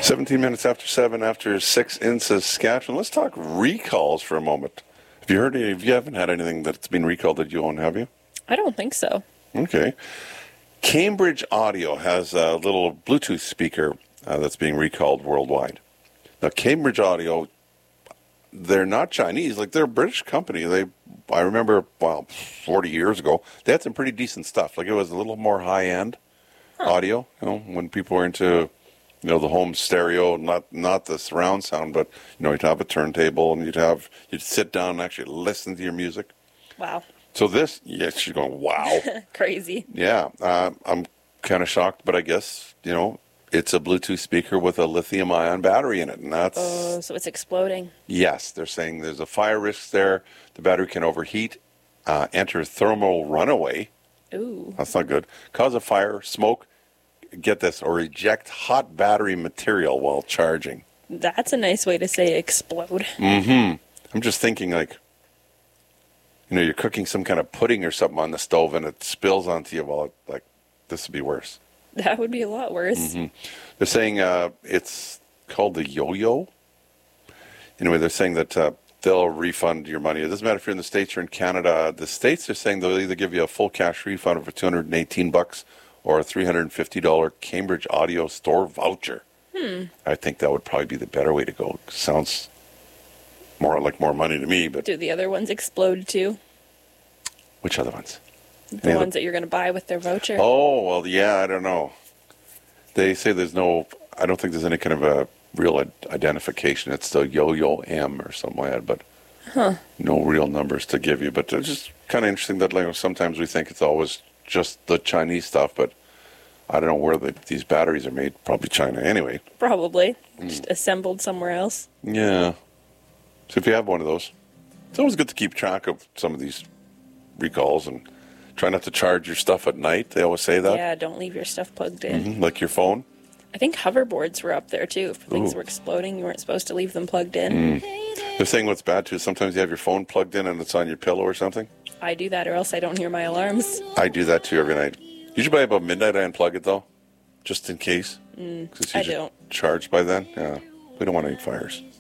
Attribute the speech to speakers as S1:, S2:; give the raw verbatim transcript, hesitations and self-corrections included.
S1: seventeen minutes after seven, after six in Saskatchewan. Let's talk recalls for a moment. Have you heard any, if you haven't had anything that's been recalled that you own, have you?
S2: I don't think so.
S1: Okay. Cambridge Audio has a little Bluetooth speaker uh, that's being recalled worldwide. Now, Cambridge Audio, they're not Chinese. Like, they're a British company. They, I remember, well, forty years ago, they had some pretty decent stuff. Like, it was a little more high-end huh. audio, you know, when people were into, you know, the home stereo, not not the surround sound, but, you know, you'd have a turntable and you'd have, you'd sit down and actually listen to your music.
S2: Wow.
S1: So this, yeah, she's going, wow.
S2: Crazy.
S1: Yeah, uh, I'm kind of shocked, but I guess, you know, it's a Bluetooth speaker with a lithium-ion battery in it, and that's...
S2: Oh, so it's exploding.
S1: Yes, they're saying there's a fire risk there. The battery can overheat, uh, enter thermal runaway.
S2: Ooh.
S1: That's not good. Cause a fire, smoke, get this, or eject hot battery material while charging.
S2: That's a nice way to say explode.
S1: Mm-hmm. I'm just thinking, like, you know, you're cooking some kind of pudding or something on the stove and it spills onto you. Well, like, this would be worse.
S2: That would be a lot worse.
S1: Mm-hmm. They're saying uh, it's called the yo-yo. Anyway, they're saying that uh, they'll refund your money. It doesn't matter if you're in the States or in Canada. The States are saying they'll either give you a full cash refund for two hundred eighteen bucks or a three hundred fifty dollars Cambridge Audio store voucher.
S2: Hmm.
S1: I think that would probably be the better way to go. Sounds more like more money to me. But
S2: do the other ones explode too?
S1: Which other ones?
S2: The
S1: Any
S2: ones
S1: other...
S2: that you're going to buy with their voucher.
S1: Oh, well, yeah, I don't know. They say there's no, I don't think there's any kind of a real ad- identification. It's the Yo-Yo M or something like that, but
S2: huh.
S1: no real numbers to give you. But it's just kind of interesting that, like, sometimes we think it's always just the Chinese stuff, but I don't know where the, these batteries are made. Probably China anyway.
S2: Probably.
S1: Mm.
S2: Just assembled somewhere else.
S1: Yeah. So if you have one of those, it's always good to keep track of some of these recalls and try not to charge your stuff at night. They always say that.
S2: Yeah, don't leave your stuff plugged in.
S1: Mm-hmm. Like your phone.
S2: I think hoverboards were up there too. If things
S1: Ooh.
S2: were exploding, you weren't supposed to leave them plugged in.
S1: Mm. They're saying what's bad too is sometimes you have your phone plugged in and it's on your pillow or something.
S2: I do that or else I don't hear my alarms.
S1: I do that too every night. Usually by about midnight I unplug it though, just in case.
S2: Mm,
S1: it's
S2: I don't.
S1: Charged by then. Yeah, we don't want any fires.